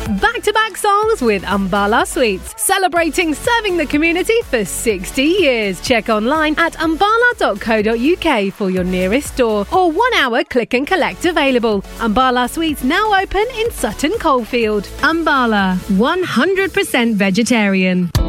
Back-to-back songs with Umbala Sweets, celebrating serving the community for 60 years. Check online at umbala.co.uk for your nearest store or 1 hour click and collect available. Umbala Sweets now open in Sutton Coldfield. Umbala, 100% vegetarian.